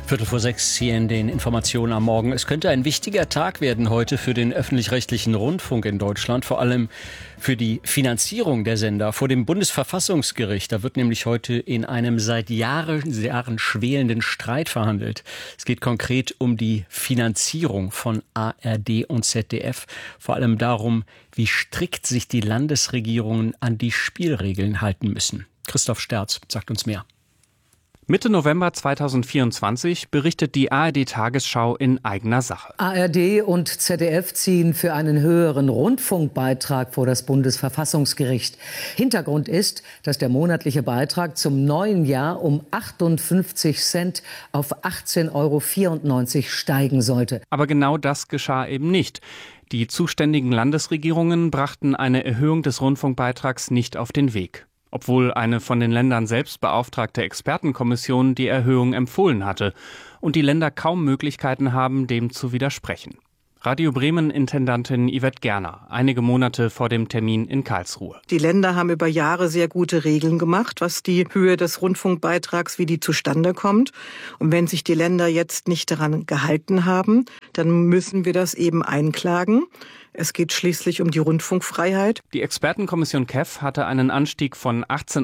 5:15 hier in den Informationen am Morgen. Es könnte ein wichtiger Tag werden heute für den öffentlich-rechtlichen Rundfunk in Deutschland, vor allem für die Finanzierung der Sender. Vor dem Bundesverfassungsgericht, da wird nämlich heute in einem seit Jahren schwelenden Streit verhandelt. Es geht konkret um die Finanzierung von ARD und ZDF, vor allem darum, wie strikt sich die Landesregierungen an die Spielregeln halten müssen. Christoph Sterz sagt uns mehr. Mitte November 2024 berichtet die ARD-Tagesschau in eigener Sache. ARD und ZDF ziehen für einen höheren Rundfunkbeitrag vor das Bundesverfassungsgericht. Hintergrund ist, dass der monatliche Beitrag zum neuen Jahr um 58 Cent auf 18,94 € steigen sollte. Aber genau das geschah eben nicht. Die zuständigen Landesregierungen brachten eine Erhöhung des Rundfunkbeitrags nicht auf den Weg. Obwohl eine von den Ländern selbst beauftragte Expertenkommission die Erhöhung empfohlen hatte und die Länder kaum Möglichkeiten haben, dem zu widersprechen. Radio Bremen-Intendantin Yvette Gerner, einige Monate vor dem Termin in Karlsruhe. Die Länder haben über Jahre sehr gute Regeln gemacht, was die Höhe des Rundfunkbeitrags, wie die zustande kommt. Und wenn sich die Länder jetzt nicht daran gehalten haben, dann müssen wir das eben einklagen. Es geht schließlich um die Rundfunkfreiheit. Die Expertenkommission KEF hatte einen Anstieg von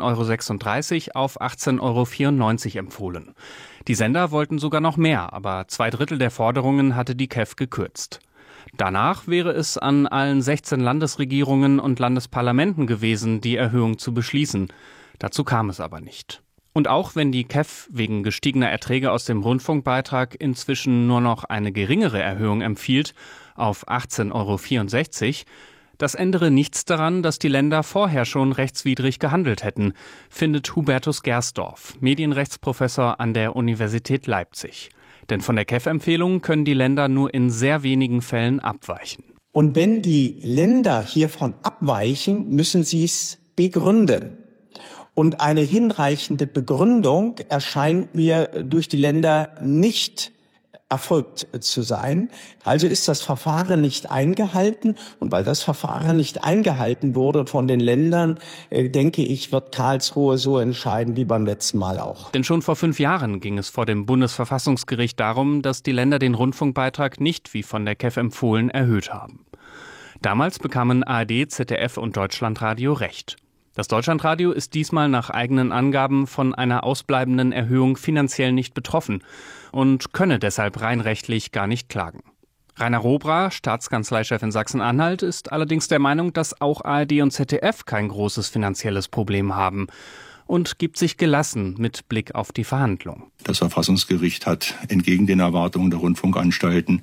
18,36 € auf 18,94 € empfohlen. Die Sender wollten sogar noch mehr, aber 2/3 der Forderungen hatte die KEF gekürzt. Danach wäre es an allen 16 Landesregierungen und Landesparlamenten gewesen, die Erhöhung zu beschließen. Dazu kam es aber nicht. Und auch wenn die KEF wegen gestiegener Erträge aus dem Rundfunkbeitrag inzwischen nur noch eine geringere Erhöhung empfiehlt, auf 18,64 €, das ändere nichts daran, dass die Länder vorher schon rechtswidrig gehandelt hätten, findet Hubertus Gersdorf, Medienrechtsprofessor an der Universität Leipzig. Denn von der KEF-Empfehlung können die Länder nur in sehr wenigen Fällen abweichen. Und wenn die Länder hiervon abweichen, müssen sie es begründen. Und eine hinreichende Begründung erscheint mir durch die Länder nicht erfolgt zu sein. Also ist das Verfahren nicht eingehalten. Und weil das Verfahren nicht eingehalten wurde von den Ländern, denke ich, wird Karlsruhe so entscheiden wie beim letzten Mal auch. Denn schon vor 5 Jahren ging es vor dem Bundesverfassungsgericht darum, dass die Länder den Rundfunkbeitrag nicht, wie von der KEF empfohlen, erhöht haben. Damals bekamen ARD, ZDF und Deutschlandradio Recht. Das Deutschlandradio ist diesmal nach eigenen Angaben von einer ausbleibenden Erhöhung finanziell nicht betroffen und könne deshalb rein rechtlich gar nicht klagen. Rainer Robra, Staatskanzleichef in Sachsen-Anhalt, ist allerdings der Meinung, dass auch ARD und ZDF kein großes finanzielles Problem haben und gibt sich gelassen mit Blick auf die Verhandlung. Das Verfassungsgericht hat entgegen den Erwartungen der Rundfunkanstalten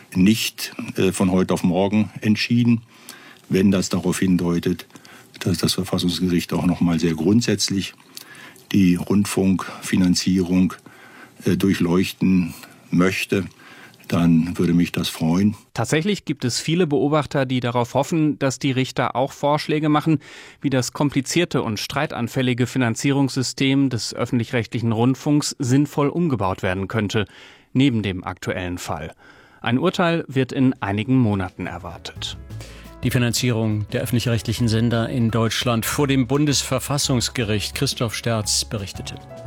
nicht von heute auf morgen entschieden, wenn das darauf hindeutet, dass das Verfassungsgericht auch noch mal sehr grundsätzlich die Rundfunkfinanzierung durchleuchten möchte, dann würde mich das freuen. Tatsächlich gibt es viele Beobachter, die darauf hoffen, dass die Richter auch Vorschläge machen, wie das komplizierte und streitanfällige Finanzierungssystem des öffentlich-rechtlichen Rundfunks sinnvoll umgebaut werden könnte, neben dem aktuellen Fall. Ein Urteil wird in einigen Monaten erwartet. Die Finanzierung der öffentlich-rechtlichen Sender in Deutschland vor dem Bundesverfassungsgericht. Christoph Sterz berichtete.